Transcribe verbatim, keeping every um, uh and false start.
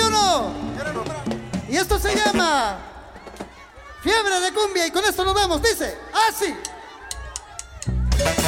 o no? Y esto se llama Fiebre de Cumbia y con esto nos vamos, dice así.